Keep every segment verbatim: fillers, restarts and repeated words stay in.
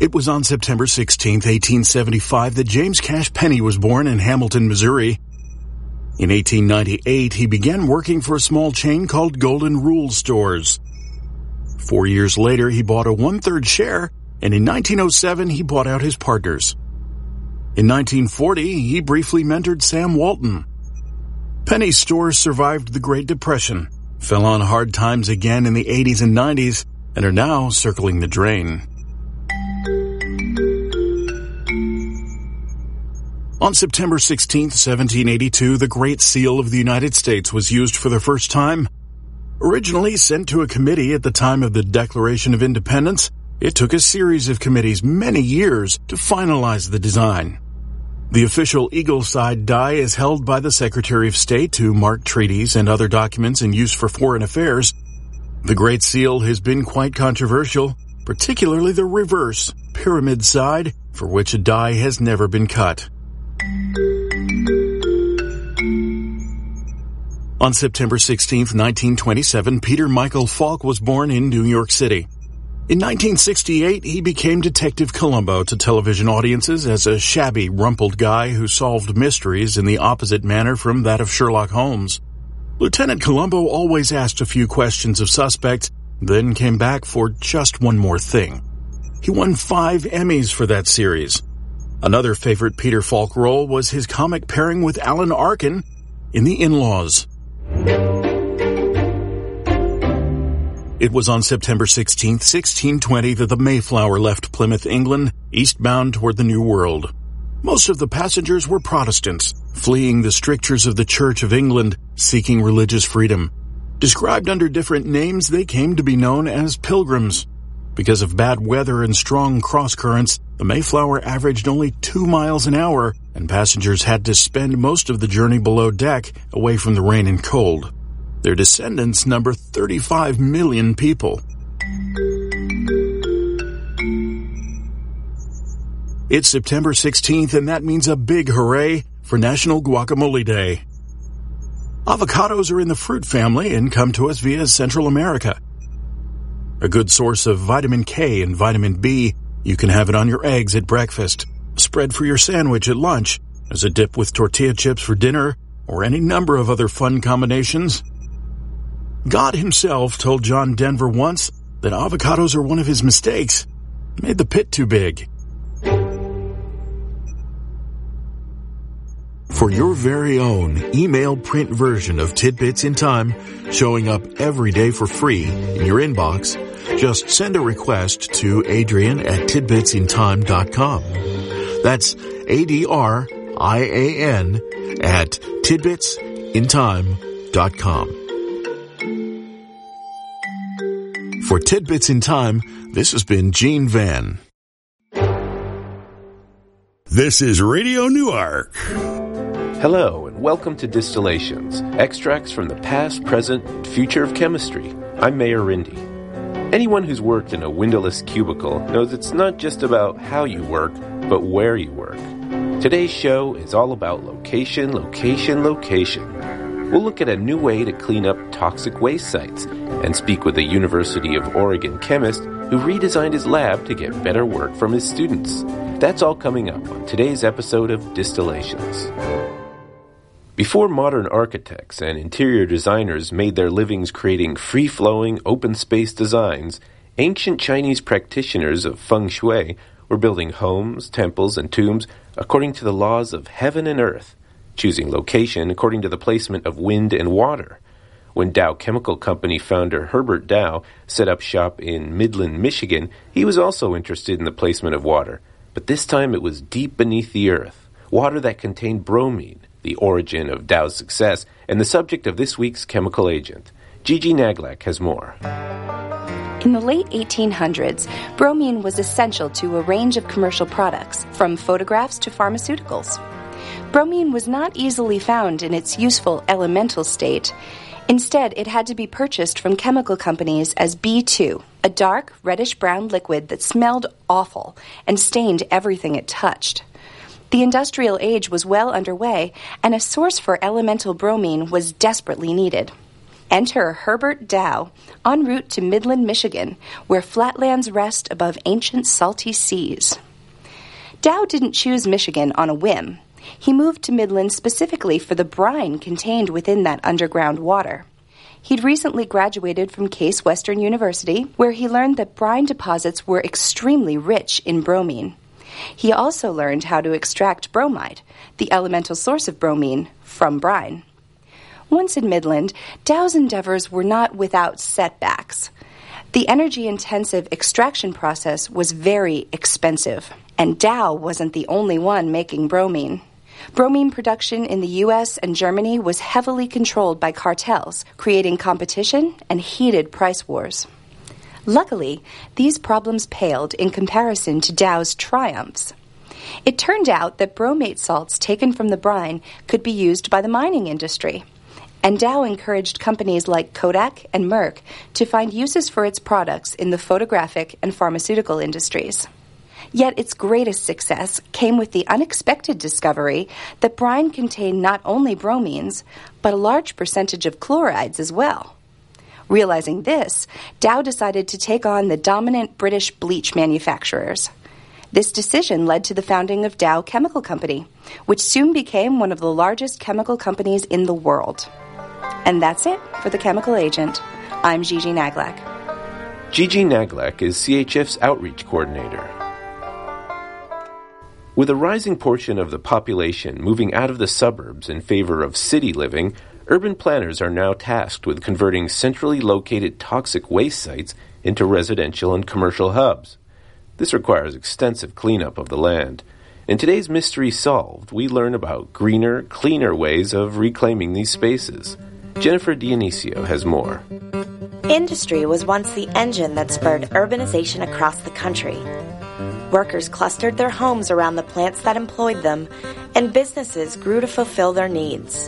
It was on September sixteenth, eighteen seventy-five, that James Cash Penney was born in Hamilton, Missouri. In eighteen ninety-eight, he began working for a small chain called Golden Rule Stores. Four years later, he bought a one-third share, and in nineteen oh seven, he bought out his partners. In nineteen forty, he briefly mentored Sam Walton. Penney's stores survived the Great Depression, fell on hard times again in the eighties and nineties, and are now circling the drain. On September sixteenth, seventeen eighty-two, the Great Seal of the United States was used for the first time. Originally sent to a committee at the time of the Declaration of Independence, it took a series of committees many years to finalize the design. The official eagle-side die is held by the Secretary of State to mark treaties and other documents in use for foreign affairs. The Great Seal has been quite controversial, particularly the reverse, pyramid side, for which a die has never been cut. On September sixteenth, nineteen twenty-seven, Peter Michael Falk was born in New York City. In nineteen sixty-eight, he became Detective Columbo to television audiences as a shabby, rumpled guy who solved mysteries in the opposite manner from that of Sherlock Holmes. Lieutenant Columbo always asked a few questions of suspects, then came back for just one more thing. He won five Emmys for that series. Another favorite Peter Falk role was his comic pairing with Alan Arkin in The In-Laws. It was on September sixteenth, sixteen twenty, that the Mayflower left Plymouth, England, eastbound toward the New World. Most of the passengers were Protestants, fleeing the strictures of the Church of England, seeking religious freedom. Described under different names, they came to be known as pilgrims. Because of bad weather and strong cross-currents, the Mayflower averaged only two miles an hour, and passengers had to spend most of the journey below deck, away from the rain and cold. Their descendants number thirty-five million people. It's September sixteenth, and that means a big hooray for National Guacamole Day. Avocados are in the fruit family and come to us via Central America. A good source of vitamin K and vitamin B, you can have it on your eggs at breakfast, spread for your sandwich at lunch, as a dip with tortilla chips for dinner, or any number of other fun combinations. God himself told John Denver once that avocados are one of his mistakes. Made the pit too big. For your very own email print version of Tidbits in Time, showing up every day for free in your inbox, just send a request to Adrian at tidbits in time dot com. That's A D R I A N at tidbits in time dot com. For Tidbits in Time, this has been Gene Van. This is Radio Newark. Hello, and welcome to Distillations, extracts from the past, present, and future of chemistry. I'm Mayor Rindy. Anyone who's worked in a windowless cubicle knows it's not just about how you work, but where you work. Today's show is all about location, location, location. We'll look at a new way to clean up toxic waste sites and speak with a University of Oregon chemist who redesigned his lab to get better work from his students. That's all coming up on today's episode of Distillations. Before modern architects and interior designers made their livings creating free-flowing, open-space designs, ancient Chinese practitioners of feng shui were building homes, temples, and tombs according to the laws of heaven and earth, choosing location according to the placement of wind and water. When Dow Chemical Company founder Herbert Dow set up shop in Midland, Michigan, he was also interested in the placement of water, but this time it was deep beneath the earth, water that contained bromine, the origin of Dow's success, and the subject of this week's chemical agent. Gigi Naglak has more. In the late eighteen hundreds, bromine was essential to a range of commercial products, from photographs to pharmaceuticals. Bromine was not easily found in its useful elemental state. Instead, it had to be purchased from chemical companies as B two, a dark, reddish-brown liquid that smelled awful and stained everything it touched. The industrial age was well underway, and a source for elemental bromine was desperately needed. Enter Herbert Dow, en route to Midland, Michigan, where flatlands rest above ancient salty seas. Dow didn't choose Michigan on a whim. He moved to Midland specifically for the brine contained within that underground water. He'd recently graduated from Case Western University, where he learned that brine deposits were extremely rich in bromine. He also learned how to extract bromide, the elemental source of bromine, from brine. Once in Midland, Dow's endeavors were not without setbacks. The energy-intensive extraction process was very expensive, and Dow wasn't the only one making bromine. Bromine production in the U S and Germany was heavily controlled by cartels, creating competition and heated price wars. Luckily, these problems paled in comparison to Dow's triumphs. It turned out that bromate salts taken from the brine could be used by the mining industry, and Dow encouraged companies like Kodak and Merck to find uses for its products in the photographic and pharmaceutical industries. Yet its greatest success came with the unexpected discovery that brine contained not only bromines, but a large percentage of chlorides as well. Realizing this, Dow decided to take on the dominant British bleach manufacturers. This decision led to the founding of Dow Chemical Company, which soon became one of the largest chemical companies in the world. And that's it for The Chemical Agent. I'm Gigi Naglak. Gigi Naglak is C H F's outreach coordinator. With a rising portion of the population moving out of the suburbs in favor of city living, urban planners are now tasked with converting centrally located toxic waste sites into residential and commercial hubs. This requires extensive cleanup of the land. In today's Mystery Solved, we learn about greener, cleaner ways of reclaiming these spaces. Jennifer Dionisio has more. Industry was once the engine that spurred urbanization across the country. Workers clustered their homes around the plants that employed them, and businesses grew to fulfill their needs.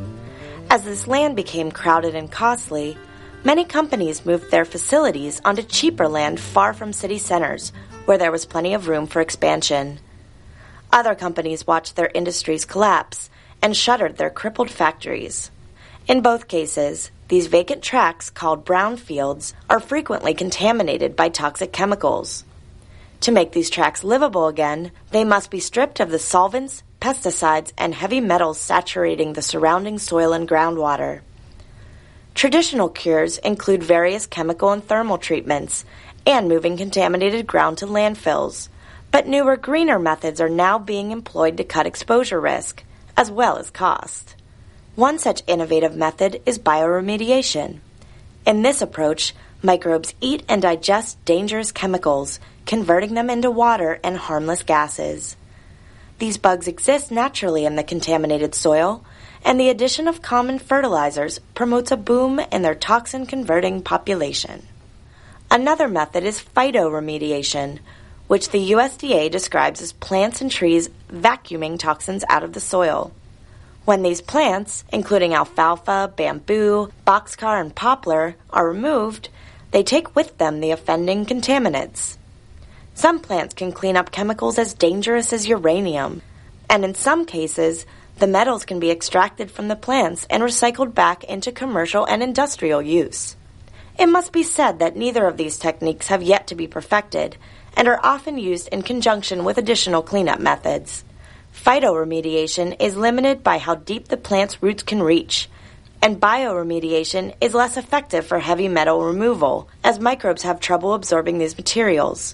As this land became crowded and costly, many companies moved their facilities onto cheaper land far from city centers, where there was plenty of room for expansion. Other companies watched their industries collapse and shuttered their crippled factories. In both cases, these vacant tracts, called brownfields, are frequently contaminated by toxic chemicals. To make these tracts livable again, they must be stripped of the solvents, pesticides, and heavy metals saturating the surrounding soil and groundwater. Traditional cures include various chemical and thermal treatments and moving contaminated ground to landfills, but newer, greener methods are now being employed to cut exposure risk, as well as cost. One such innovative method is bioremediation. In this approach, microbes eat and digest dangerous chemicals, converting them into water and harmless gases. These bugs exist naturally in the contaminated soil, and the addition of common fertilizers promotes a boom in their toxin-converting population. Another method is phytoremediation, which the U S D A describes as plants and trees vacuuming toxins out of the soil. When these plants, including alfalfa, bamboo, boxcar, and poplar, are removed, they take with them the offending contaminants. Some plants can clean up chemicals as dangerous as uranium, and in some cases, the metals can be extracted from the plants and recycled back into commercial and industrial use. It must be said that neither of these techniques have yet to be perfected and are often used in conjunction with additional cleanup methods. Phytoremediation is limited by how deep the plant's roots can reach, and bioremediation is less effective for heavy metal removal, as microbes have trouble absorbing these materials.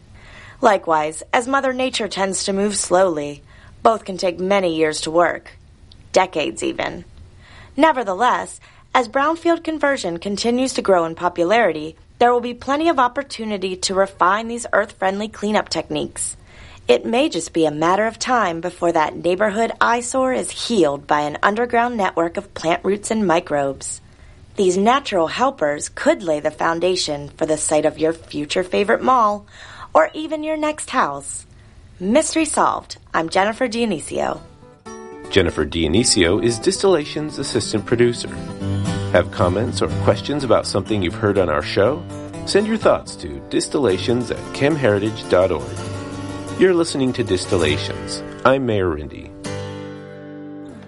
Likewise, as Mother Nature tends to move slowly, both can take many years to work, decades even. Nevertheless, as brownfield conversion continues to grow in popularity, there will be plenty of opportunity to refine these earth-friendly cleanup techniques. It may just be a matter of time before that neighborhood eyesore is healed by an underground network of plant roots and microbes. These natural helpers could lay the foundation for the site of your future favorite mall, or even your next house. Mystery solved. I'm Jennifer Dionisio. Jennifer Dionisio is Distillation's assistant producer. Have comments or questions about something you've heard on our show? Send your thoughts to distillations at chemheritage dot org. You're listening to Distillations. I'm Mayor Rindy.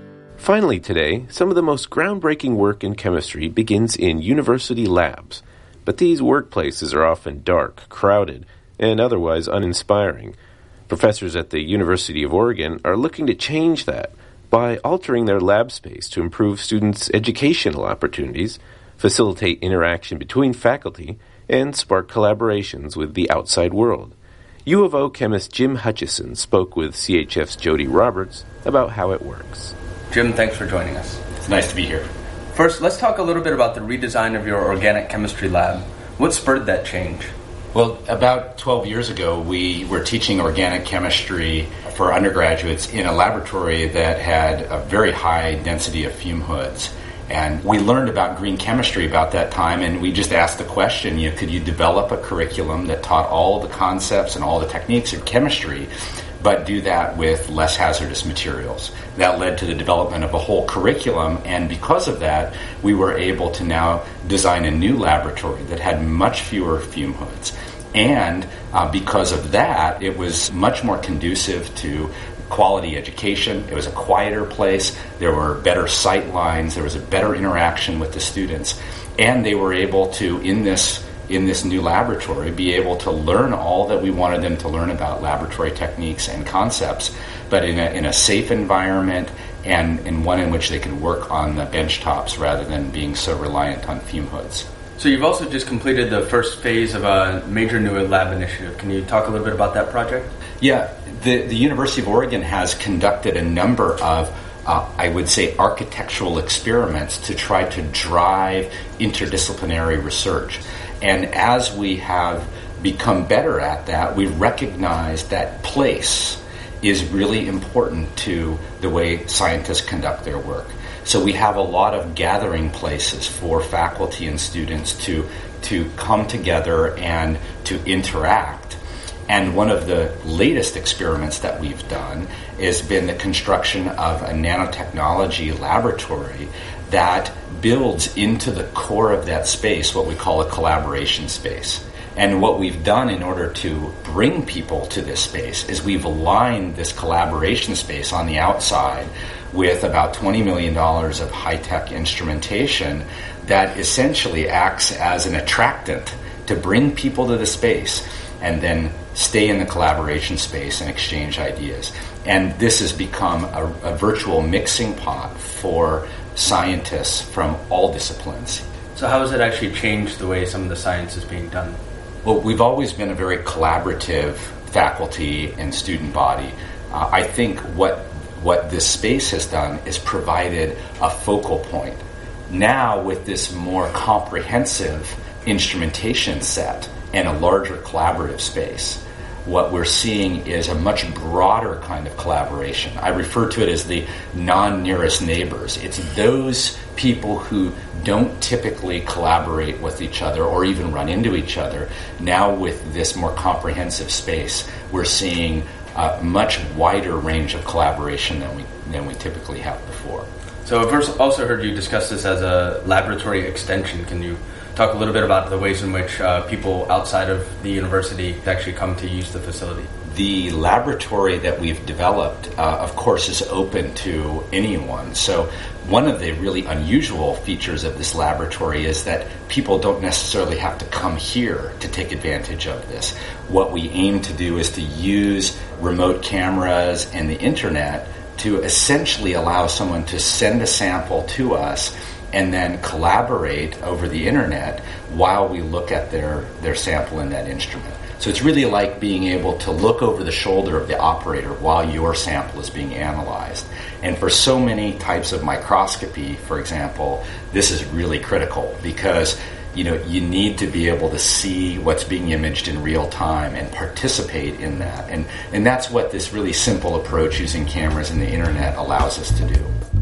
Finally today, some of the most groundbreaking work in chemistry begins in university labs. But these workplaces are often dark, crowded, and otherwise uninspiring. Professors at the University of Oregon are looking to change that by altering their lab space to improve students' educational opportunities, facilitate interaction between faculty, and spark collaborations with the outside world. U of O chemist Jim Hutchison spoke with C H F's Jody Roberts about how it works. Jim, thanks for joining us. It's nice to be here. First, let's talk a little bit about the redesign of your organic chemistry lab. What spurred that change? Well, about twelve years ago, we were teaching organic chemistry for undergraduates in a laboratory that had a very high density of fume hoods. And we learned about green chemistry about that time, and we just asked the question, you know, could you develop a curriculum that taught all the concepts and all the techniques of chemistry, but do that with less hazardous materials? That led to the development of a whole curriculum, and because of that, we were able to now design a new laboratory that had much fewer fume hoods. And uh, because of that, it was much more conducive to quality education. It was a quieter place. There were better sight lines. There was a better interaction with the students. And they were able to, in this in this new laboratory, be able to learn all that we wanted them to learn about laboratory techniques and concepts, but in a, in a safe environment and in one in which they could work on the bench tops rather than being so reliant on fume hoods. So you've also just completed the first phase of a major new lab initiative. Can you talk a little bit about that project? Yeah, the, the University of Oregon has conducted a number of, uh, I would say, architectural experiments to try to drive interdisciplinary research. And as we have become better at that, we've recognized that place is really important to the way scientists conduct their work. So we have a lot of gathering places for faculty and students to to come together and to interact. And one of the latest experiments that we've done has been the construction of a nanotechnology laboratory that builds into the core of that space what we call a collaboration space. And what we've done in order to bring people to this space is we've aligned this collaboration space on the outside with about twenty million dollars of high-tech instrumentation that essentially acts as an attractant to bring people to the space and then stay in the collaboration space and exchange ideas. And this has become a, a virtual mixing pot for scientists from all disciplines. So how has it actually changed the way some of the science is being done? Well, we've always been a very collaborative faculty and student body. Uh, I think what what this space has done is provided a focal point. Now, with this more comprehensive instrumentation set and a larger collaborative space, what we're seeing is a much broader kind of collaboration. I refer to it as the non-nearest neighbors. It's those people who don't typically collaborate with each other or even run into each other. Now with this more comprehensive space, we're seeing a much wider range of collaboration than we than we typically have before. So I've also heard you discuss this as a laboratory extension. Can you talk a little bit about the ways in which uh, people outside of the university actually come to use the facility? The laboratory that we've developed, uh, of course, is open to anyone. So one of the really unusual features of this laboratory is that people don't necessarily have to come here to take advantage of this. What we aim to do is to use remote cameras and the internet to essentially allow someone to send a sample to us and then collaborate over the internet while we look at their, their sample in that instrument. So it's really like being able to look over the shoulder of the operator while your sample is being analyzed. And for so many types of microscopy, for example, this is really critical because you know you need to be able to see what's being imaged in real time and participate in that. And, and that's what this really simple approach using cameras and the internet allows us to do.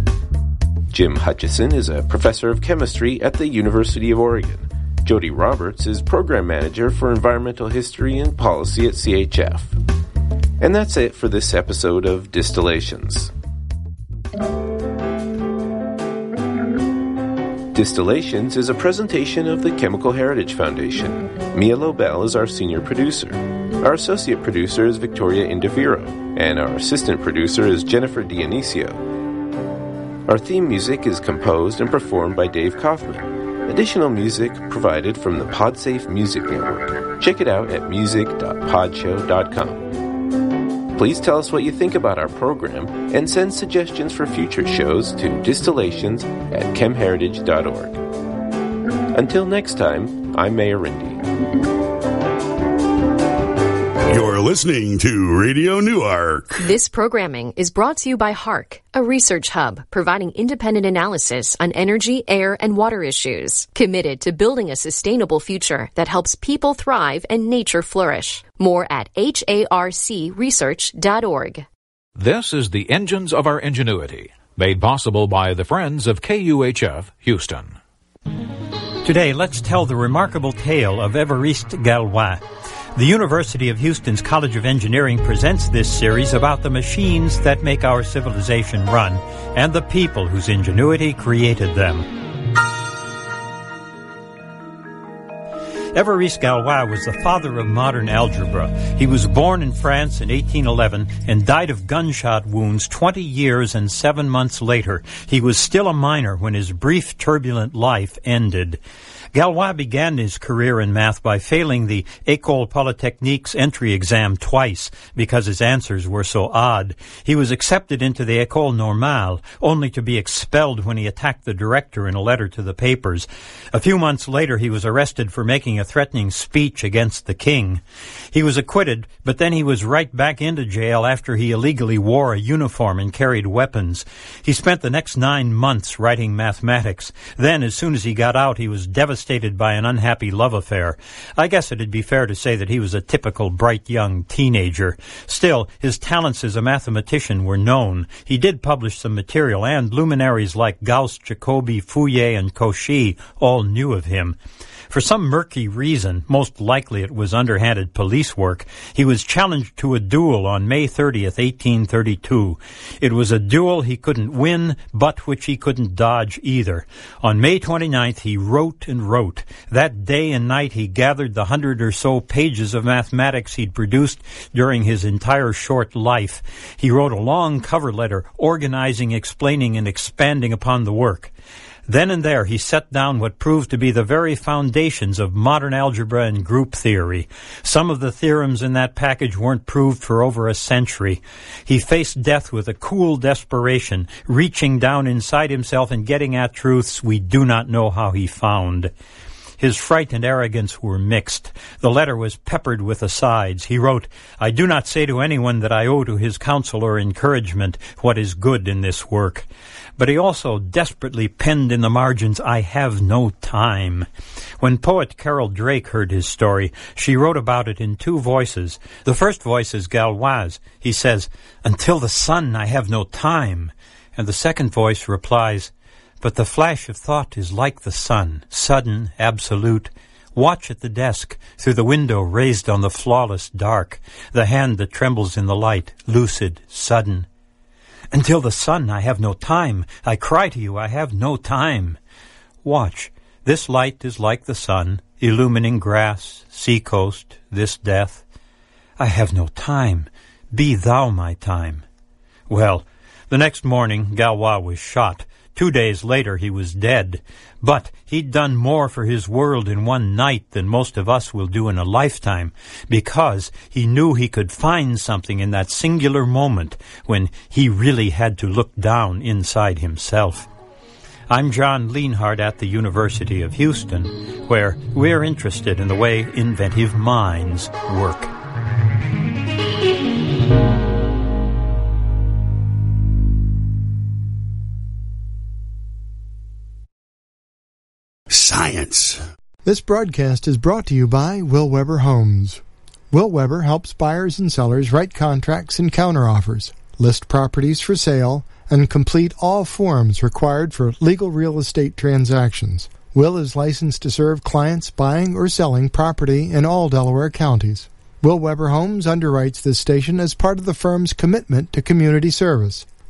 Jim Hutchison is a professor of chemistry at the University of Oregon. Jody Roberts is program manager for environmental history and policy at C H F. And that's it for this episode of Distillations. Distillations is a presentation of the Chemical Heritage Foundation. Mia Lobel is our senior producer. Our associate producer is Victoria Indiviro, and our assistant producer is Jennifer Dionisio. Our theme music is composed and performed by Dave Kaufman. Additional music provided from the PodSafe Music Network. Check it out at music dot podshow dot com. Please tell us what you think about our program and send suggestions for future shows to distillations at chemheritage dot org. Until next time, I'm Mayor Rindy. You're listening to Radio Newark. This programming is brought to you by HARC, a research hub providing independent analysis on energy, air, and water issues, committed to building a sustainable future that helps people thrive and nature flourish. More at H A R C research dot org. This is the Engines of Our Ingenuity, made possible by the Friends of K U H F Houston. Today, let's tell the remarkable tale of Évariste Galois. The University of Houston's College of Engineering presents this series about the machines that make our civilization run and the people whose ingenuity created them. Évariste Galois was the father of modern algebra. He was born in France in eighteen eleven and died of gunshot wounds twenty years and seven months later. He was still a minor when his brief, turbulent life ended. Galois began his career in math by failing the École Polytechnique's entry exam twice because his answers were so odd. He was accepted into the École Normale, only to be expelled when he attacked the director in a letter to the papers. A few months later, he was arrested for making a threatening speech against the king. He was acquitted, but then he was right back into jail after he illegally wore a uniform and carried weapons. He spent the next nine months writing mathematics. Then, as soon as he got out, he was devastated by an unhappy love affair. I guess it'd be fair to say that he was a typical bright young teenager. Still, his talents as a mathematician were known. He did publish some material, and luminaries like Gauss, Jacobi, Fourier, and Cauchy all knew of him. For some murky reason, most likely it was underhanded police work, he was challenged to a duel on May thirtieth, eighteen thirty-two. It was a duel he couldn't win, but which he couldn't dodge either. On May twenty-ninth, he wrote and wrote. That day and night, he gathered the hundred or so pages of mathematics he'd produced during his entire short life. He wrote a long cover letter, organizing, explaining, and expanding upon the work. Then and there he set down what proved to be the very foundations of modern algebra and group theory. Some of the theorems in that package weren't proved for over a century. He faced death with a cool desperation, reaching down inside himself and getting at truths we do not know how he found. His fright and arrogance were mixed. The letter was peppered with asides. He wrote, "I do not say to anyone that I owe to his counsel or encouragement what is good in this work." But he also desperately penned in the margins, "I have no time." When poet Carol Drake heard his story, she wrote about it in two voices. The first voice is Galois. He says, "Until the sun, I have no time." And the second voice replies, "But the flash of thought is like the sun, sudden, absolute. Watch at the desk, through the window raised on the flawless dark, the hand that trembles in the light, lucid, sudden. Until the sun, I have no time. I cry to you, I have no time. Watch, this light is like the sun, illumining grass, seacoast, this death. I have no time. Be thou my time." Well, the next morning, Galois was shot. Two days later, he was dead. But he'd done more for his world in one night than most of us will do in a lifetime, because he knew he could find something in that singular moment when he really had to look down inside himself. I'm John Lienhardt at the University of Houston, where we're interested in the way inventive minds work. Science. This broadcast is brought to you by Will Weber Homes. Will Weber helps buyers and sellers write contracts and counteroffers, list properties for sale, and complete all forms required for legal real estate transactions. Will is licensed to serve clients buying or selling property in all Delaware counties. Will Weber Homes underwrites this station as part of the firm's commitment to community service.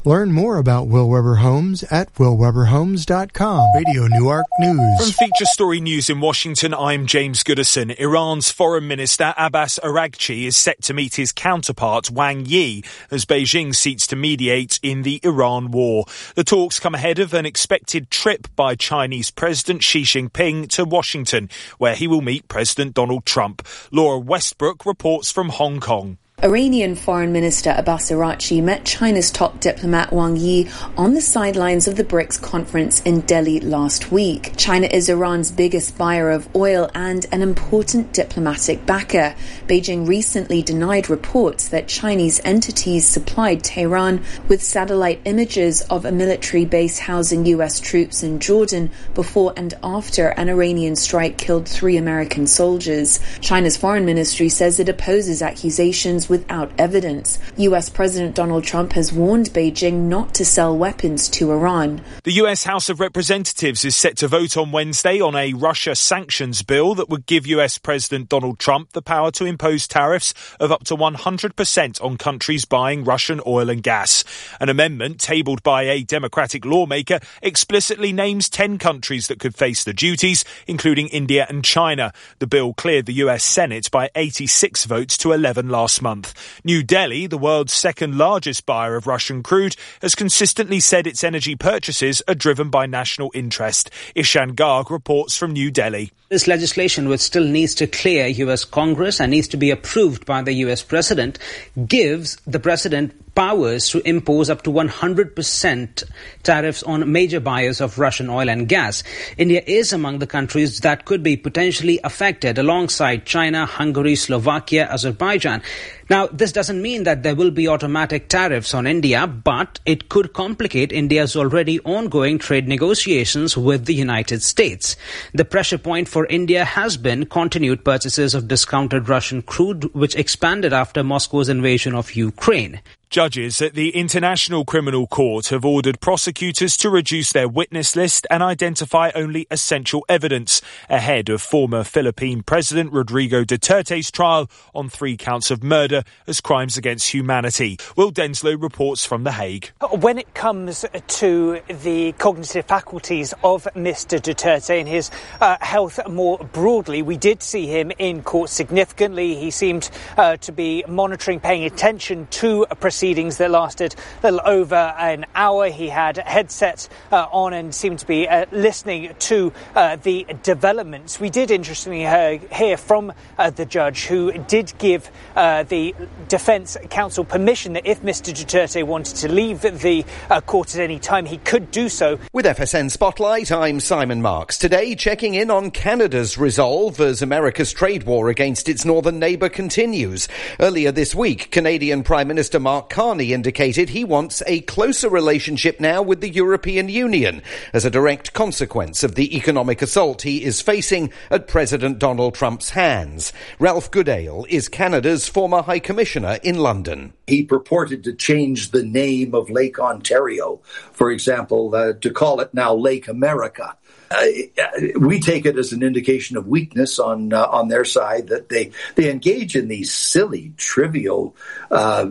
Learn more about Will Weber Homes at will weber homes dot com. Radio Newark News. From Feature Story News in Washington, I'm James Goodison. Iran's Foreign Minister Abbas Araghchi is set to meet his counterpart Wang Yi as Beijing seeks to mediate in the Iran war. The talks come ahead of an expected trip by Chinese President Xi Jinping to Washington, where he will meet President Donald Trump. Laura Westbrook reports from Hong Kong. Iranian Foreign Minister Abbas Araghchi met China's top diplomat Wang Yi on the sidelines of the BRICS conference in Delhi last week. China is Iran's biggest buyer of oil and an important diplomatic backer. Beijing recently denied reports that Chinese entities supplied Tehran with satellite images of a military base housing U S troops in Jordan before and after an Iranian strike killed three American soldiers. China's foreign ministry says it opposes accusations without evidence. U S President Donald Trump has warned Beijing not to sell weapons to Iran. The U S House of Representatives is set to vote on Wednesday on a Russia sanctions bill that would give U S President Donald Trump the power to impose tariffs of up to one hundred percent on countries buying Russian oil and gas. An amendment tabled by a Democratic lawmaker explicitly names ten countries that could face the duties, including India and China. The bill cleared the U S Senate by eighty-six votes to eleven last month. New Delhi, the world's second largest buyer of Russian crude, has consistently said its energy purchases are driven by national interest. Ishan Garg reports from New Delhi. This legislation, which still needs to clear U S Congress and needs to be approved by the U S President, gives the President powers to impose up to one hundred percent tariffs on major buyers of Russian oil and gas. India is among the countries that could be potentially affected alongside China, Hungary, Slovakia, Azerbaijan. Now, this doesn't mean that there will be automatic tariffs on India, but it could complicate India's already ongoing trade negotiations with the United States. The pressure point for India has been continued purchases of discounted Russian crude, which expanded after Moscow's invasion of Ukraine. Judges at the International Criminal Court have ordered prosecutors to reduce their witness list and identify only essential evidence ahead of former Philippine President Rodrigo Duterte's trial on three counts of murder as crimes against humanity. Will Denslow reports from The Hague. When it comes to the cognitive faculties of Mister Duterte and his uh, health more broadly, we did see him in court significantly. He seemed uh, to be monitoring, paying attention to a proceedings that lasted a little over an hour. He had headsets uh, on and seemed to be uh, listening to uh, the developments. We did interestingly uh, hear from uh, the judge, who did give uh, the defence counsel permission that if Mister Duterte wanted to leave the uh, court at any time, he could do so. With F S N Spotlight, I'm Simon Marks. Today, checking in on Canada's resolve as America's trade war against its northern neighbour continues. Earlier this week, Canadian Prime Minister Mark Carney indicated he wants a closer relationship now with the European Union as a direct consequence of the economic assault he is facing at President Donald Trump's hands. Ralph Goodale is Canada's former High Commissioner in London. He purported to change the name of Lake Ontario, for example, uh, to call it now Lake America. Uh, we take it as an indication of weakness on uh, on their side that they they engage in these silly, trivial, uh,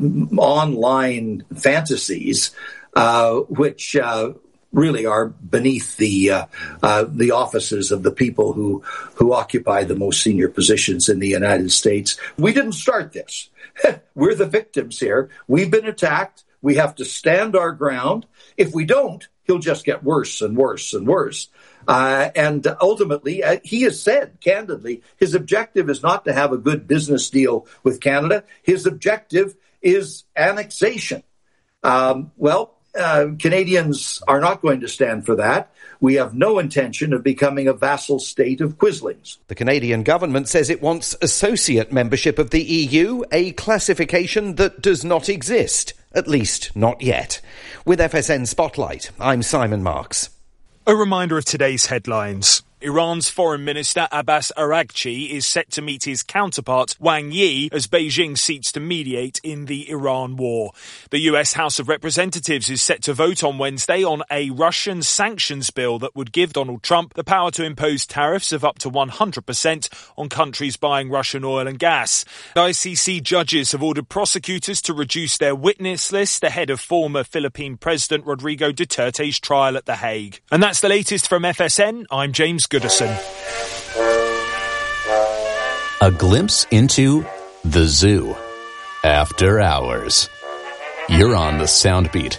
online fantasies, uh, which uh, really are beneath the uh, uh, the offices of the people who who occupy the most senior positions in the United States. We didn't start this. We're the victims here. We've been attacked. We have to stand our ground. If we don't, he'll just get worse and worse and worse. Uh, and ultimately, uh, he has said candidly, his objective is not to have a good business deal with Canada. His objective is annexation. Um, well, uh, Canadians are not going to stand for that. We have no intention of becoming a vassal state of Quislings. The Canadian government says it wants associate membership of the E U, a classification that does not exist, at least not yet. With F S N Spotlight, I'm Simon Marks. A reminder of today's headlines. Iran's Foreign Minister Abbas Araghchi is set to meet his counterpart Wang Yi as Beijing seeks to mediate in the Iran war. The U S House of Representatives is set to vote on Wednesday on a Russian sanctions bill that would give Donald Trump the power to impose tariffs of up to one hundred percent on countries buying Russian oil and gas. I C C judges have ordered prosecutors to reduce their witness list ahead of former Philippine President Rodrigo Duterte's trial at The Hague. And that's the latest from F S N. I'm James Goodison. A glimpse into the zoo. After hours. You're on the Soundbeat.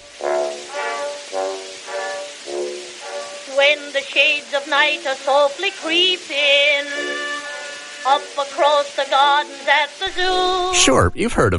When the shades of night are softly creeping up across the gardens at the zoo. Sure, you've heard of